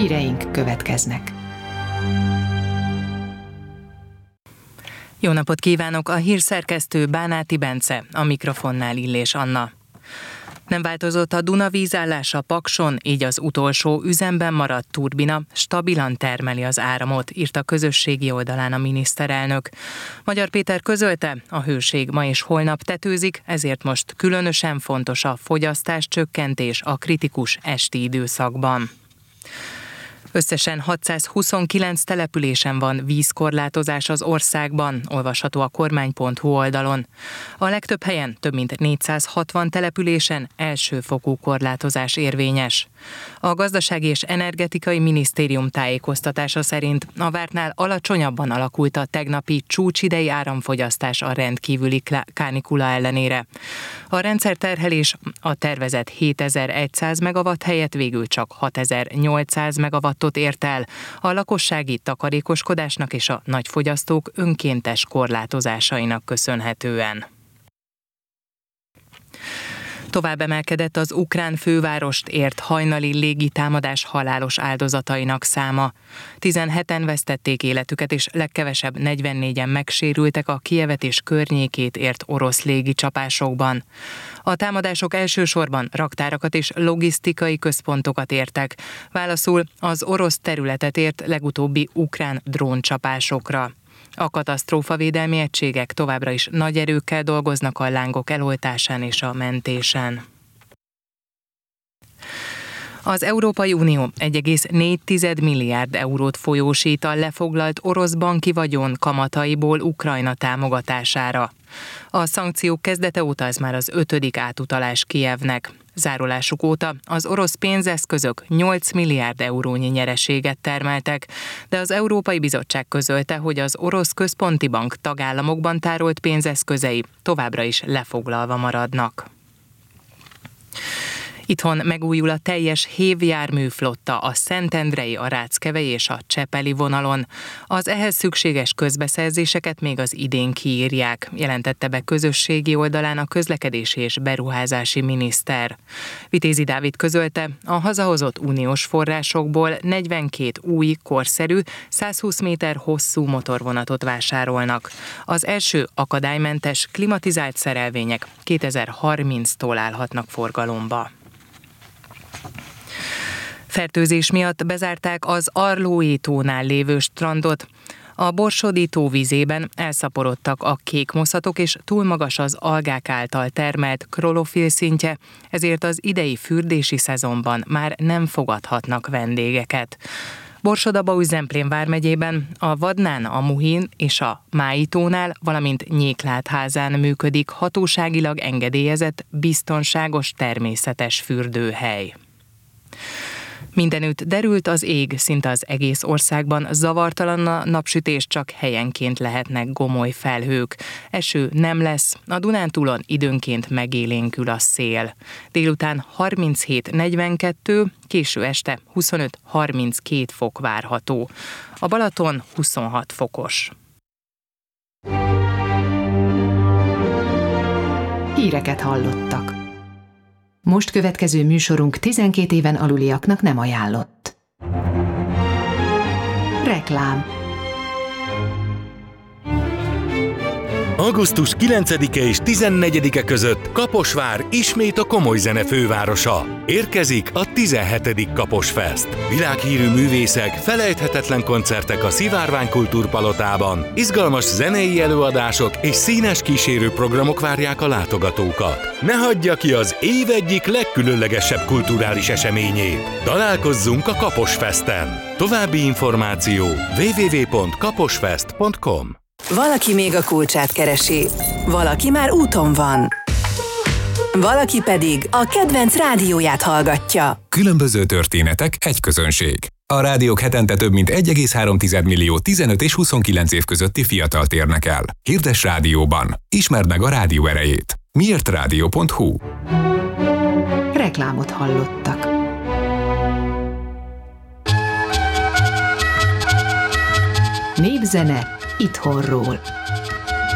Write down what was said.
Híreink következnek. Jó napot kívánok! A hírszerkesztő Bánáti Bence, a mikrofonnál Illés Anna. Nem változott a Duna vízállása Pakson, így az utolsó üzemben maradt turbina stabilan termeli az áramot, írt a közösségi oldalán a miniszterelnök. Magyar Péter közölte, a hőség ma és holnap tetőzik, ezért most különösen fontos a fogyasztás csökkentés a kritikus esti időszakban. Összesen 629 településen van vízkorlátozás az országban, olvasható a kormány.hu oldalon. A legtöbb helyen, több mint 460 településen elsőfokú korlátozás érvényes. A Gazdasági és Energetikai Minisztérium tájékoztatása szerint a vártnál alacsonyabban alakult a tegnapi csúcsidei áramfogyasztás a rendkívüli kánikula ellenére. A rendszerterhelés a tervezett 7100 megawatt helyett végül csak 6800 megawattot ért el, a lakossági takarékoskodásnak és a nagyfogyasztók önkéntes korlátozásainak köszönhetően. Tovább emelkedett az ukrán fővárost ért hajnali légitámadás halálos áldozatainak száma. 17-en vesztették életüket, és legkevesebb 44-en megsérültek a Kijevet és környékét ért orosz légicsapásokban. A támadások elsősorban raktárakat és logisztikai központokat értek, válaszul az orosz területet ért legutóbbi ukrán dróncsapásokra. A katasztrófavédelmi egységek továbbra is nagy erőkkel dolgoznak a lángok eloltásán és a mentésen. Az Európai Unió 1,4 milliárd eurót folyósít a lefoglalt orosz banki vagyon kamataiból Ukrajna támogatására. A szankciók kezdete óta ez már az 5. átutalás Kijevnek. Zárulásuk óta az orosz pénzeszközök 8 milliárd eurónyi nyereséget termeltek, de az Európai Bizottság közölte, hogy az orosz központi bank tagállamokban tárolt pénzeszközei továbbra is lefoglalva maradnak. Itthon megújul a teljes hévjárműflotta a Szentendrei, a Ráckevei és a Csepeli vonalon. Az ehhez szükséges közbeszerzéseket még az idén kiírják, jelentette be közösségi oldalán a közlekedési és beruházási miniszter. Vitézi Dávid közölte, a hazahozott uniós forrásokból 42 új, korszerű, 120 méter hosszú motorvonatot vásárolnak. Az első akadálymentes, klimatizált szerelvények 2030-tól állhatnak forgalomba. Fertőzés miatt bezárták az Arlói tónál lévő strandot. A Borsodi tó vízében elszaporodtak a kékmoszatok, és túl magas az algák által termelt klorofil szintje, ezért az idei fürdési szezonban már nem fogadhatnak vendégeket. Borsod-Abaúj-Zemplén vármegyében a Vadnán, a Muhin és a Mái tónál, valamint Nyéklátházán működik hatóságilag engedélyezett, biztonságos természetes fürdőhely. Mindenütt derült az ég, szinte az egész országban zavartalan a napsütés, csak helyenként lehetnek gomoly felhők. Eső nem lesz, a Dunántúlon időnként megélénkül a szél. Délután 37-42, késő este 25-32 fok várható. A Balaton 26 fokos. Híreket hallottak. Most következő műsorunk 12 éven aluliaknak nem ajánlott. Reklám. Augusztus 9-e és 14-e között Kaposvár ismét a komoly zene fővárosa. Érkezik a 17. Kaposfest. Világhírű művészek, felejthetetlen koncertek a Szivárvány Kultúrpalotában, izgalmas zenei előadások és színes kísérőprogramok várják a látogatókat. Ne hagyja ki az év egyik legkülönlegesebb kulturális eseményét. Találkozzunk a Kaposfesten. További információ www.kaposfest.com. Valaki még a kulcsát keresi, valaki már úton van, valaki pedig a kedvenc rádióját hallgatja. Különböző történetek, egy közönség. A rádiók hetente több mint 1,3 millió 15 és 29 év közötti fiatalt érnek el. Hirdess rádióban. Ismerd meg a rádió erejét. miértradio.hu. Reklámot hallottak. Népzene itthonról.